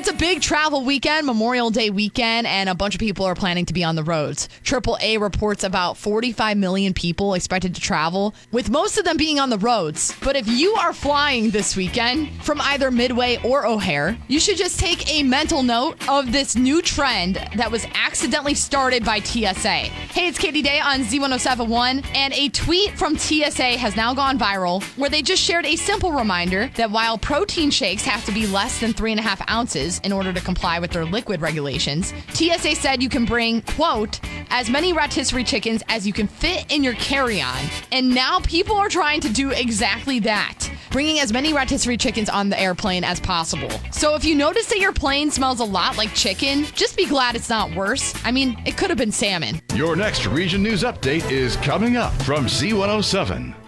It's a big travel weekend, Memorial Day weekend, and a bunch of people are planning to be on the roads. AAA reports about 45 million people expected to travel, with most of them being on the roads. But if you are flying this weekend from either Midway or O'Hare, you should just take a mental note of this new trend that was accidentally started by TSA. Hey, it's Katie Day on Z1071, and a tweet from TSA has now gone viral where they just shared a simple reminder that while protein shakes have to be less than 3.5 ounces in order to comply with their liquid regulations, TSA said you can bring, quote, as many rotisserie chickens as you can fit in your carry-on. And now people are trying to do exactly that, bringing as many rotisserie chickens on the airplane as possible. So if you notice that your plane smells a lot like chicken, just be glad it's not worse. I mean, it could have been salmon. Your next Region News Update is coming up from Z107.